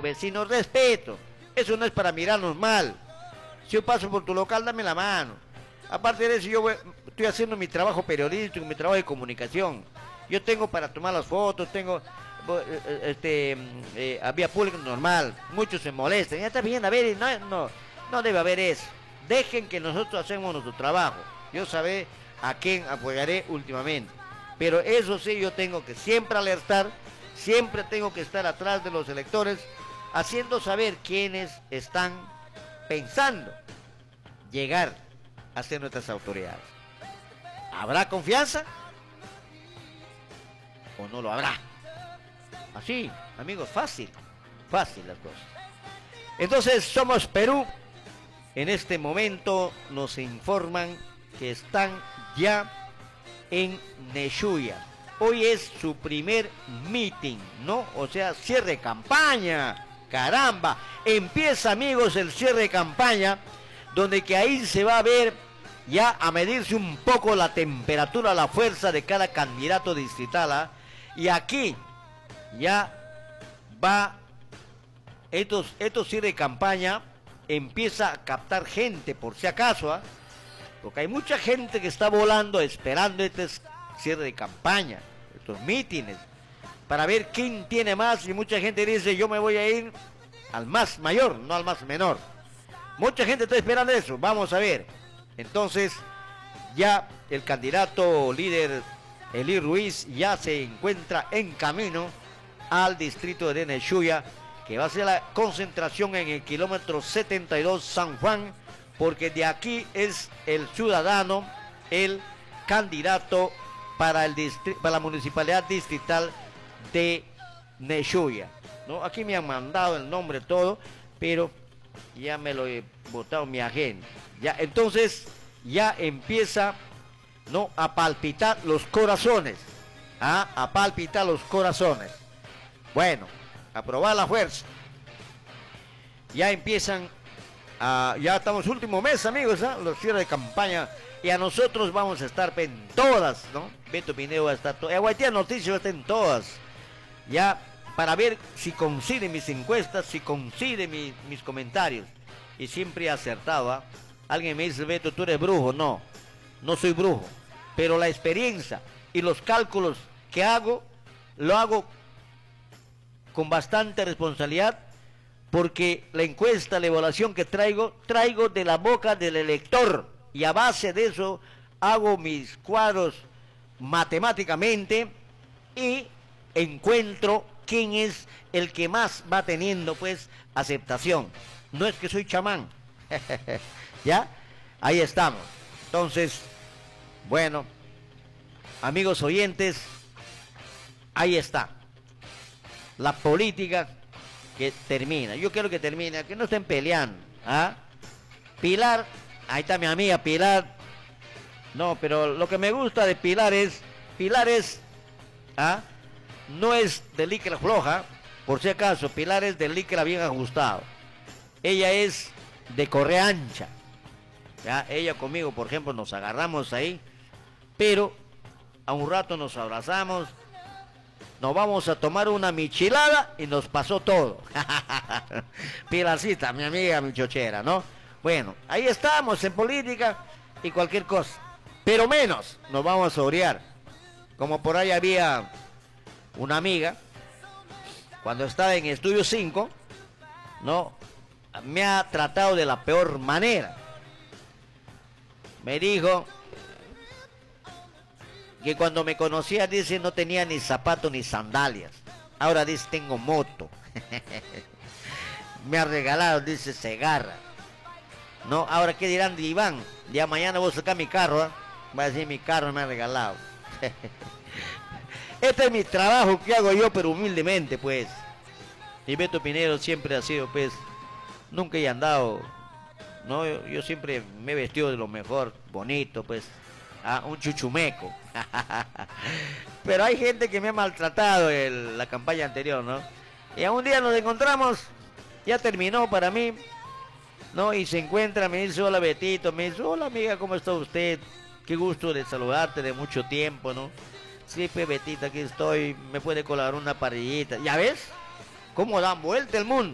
vecino, respeto. Eso no es para mirarnos mal. Si yo paso por tu local, dame la mano. Aparte de eso, estoy haciendo mi trabajo periodístico, mi trabajo de comunicación. Yo tengo para tomar las fotos, tengo a vía pública normal. Muchos se molestan. Ya está bien, a ver, no debe haber eso. Dejen que nosotros hacemos nuestro trabajo. Yo sabré a quién apoyaré últimamente. Pero eso sí, yo tengo que siempre alertar, siempre tengo que estar atrás de los electores, haciendo saber quiénes están pensando llegar a ser nuestras autoridades. ¿Habrá confianza o no lo habrá? Así, amigos, fácil las cosas. Entonces, Somos Perú. En este momento nos informan que están ya en Neshuya. Hoy es su primer meeting, ¿no? O sea, cierre de campaña. Caramba, empieza, amigos, el cierre de campaña, donde que ahí se va a ver ya a medirse un poco la temperatura, la fuerza de cada candidato distrital, ¿ah? Y aquí ya va estos cierre de campaña, empieza a captar gente por si acaso, ¿ah? Porque hay mucha gente que está volando esperando este cierre de campaña, estos mítines, para ver quién tiene más, y mucha gente dice, yo me voy a ir al más mayor, no al más menor. Mucha gente está esperando eso, vamos a ver. Entonces, ya el candidato líder, Eli Ruiz, ya se encuentra en camino al distrito de Neshuya, que va a ser la concentración en el kilómetro 72 San Juan, porque de aquí es el ciudadano, el candidato para la municipalidad distrital de Neshuya, ¿no? Aquí me han mandado el nombre todo, pero ya me lo he botado mi agenda. Ya, entonces ya empieza, ¿no?, a palpitar los corazones, ¿ah? A palpitar los corazones. Bueno, a probar la fuerza. Ya empiezan, ya estamos último mes, amigos, ¿eh? Los cierres de campaña. Y a nosotros vamos a estar en todas, ¿no? Beto Pineo va a estar, Aguaitía Noticias va a estar en todas. Ya, para ver si coinciden mis encuestas, si coinciden mis comentarios. Y siempre he acertado, ¿eh? Alguien me dice, Beto, tú eres brujo. No, no soy brujo. Pero la experiencia y los cálculos que hago, lo hago con bastante responsabilidad, porque la encuesta, la evaluación que traigo de la boca del elector, y a base de eso hago mis cuadros matemáticamente y encuentro quién es el que más va teniendo, pues, aceptación. No es que soy chamán. ¿Ya? Ahí estamos. Entonces, bueno, amigos oyentes, ahí está. La política que termina. Yo quiero que termine, que no estén peleando. ¿Ah? Pilar, ahí está mi amiga Pilar. No, pero lo que me gusta de Pilar es, ¿ah?, no es de licra floja, por si acaso. Pilar es de licra bien ajustado. Ella es de correa ancha. ¿Ya? Ella conmigo, por ejemplo, nos agarramos ahí, pero a un rato nos abrazamos, nos vamos a tomar una michelada y nos pasó todo. Pilarcita, mi amiga, mi chochera, ¿no? Bueno, ahí estamos en política y cualquier cosa, pero menos nos vamos a orear. Como por ahí había una amiga, cuando estaba en Estudio 5, ¿no?, me ha tratado de la peor manera. Me dijo que cuando me conocía, dice, no tenía ni zapatos ni sandalias. Ahora dice, tengo moto. Me ha regalado, dice, cigarra. ¿No? Ahora, ¿qué dirán de Iván? Ya mañana voy a sacar mi carro, ¿eh? Va a decir, mi carro me ha regalado. Este es mi trabajo que hago yo, pero humildemente, pues. Y Beto Pinero siempre ha sido, pues, nunca he andado, ¿no? Yo siempre me he vestido de lo mejor, bonito, pues. Un chuchumeco. Pero hay gente que me ha maltratado en la campaña anterior, ¿no? Y a un día nos encontramos, ya terminó para mí, ¿no? Y se encuentra, me dice, hola Betito, me dice, hola amiga, ¿cómo está usted? Qué gusto de saludarte de mucho tiempo, ¿no? Sí, pues Betito, aquí estoy, me puede colar una parrillita. ¿Ya ves? ¿Cómo dan vuelta el mundo?